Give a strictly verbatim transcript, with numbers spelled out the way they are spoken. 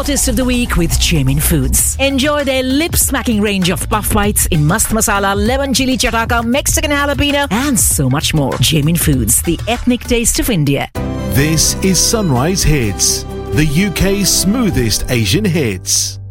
hottest of the week with Jamin Foods. Enjoy their lip-smacking range of puff bites in mast masala, lemon chili chataka, Mexican jalapeno, and so much more. Jamin Foods, the ethnic taste of India. This is Sunrise Hits, the U K's smoothest Asian hits.